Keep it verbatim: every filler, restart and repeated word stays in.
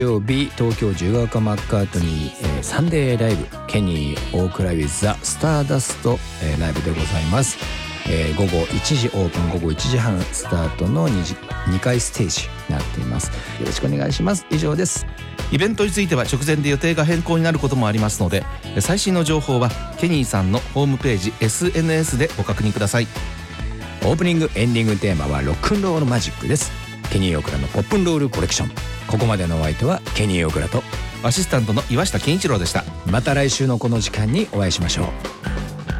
曜日、東京自由が丘マッカートニー、えー、サンデーライブケニー大倉 with ザ・スターダスト、えー、ライブでございます。えー、午後いちじオープン、午後いちじはんスタートの 2, 2回ステージになっています。よろしくお願いします。以上です。 イベントについては直前で予定が変更になることもありますので、最新の情報はケニーさんのホームページ エスエヌエス でご確認ください。 オープニングエンディングテーマはロックンロールマジックです。ケニー大倉のポップンロールコレクション。ここまでのお相手はケニー大倉とアシスタントの岩下健一郎でした。 また来週のこの時間にお会いしましょう。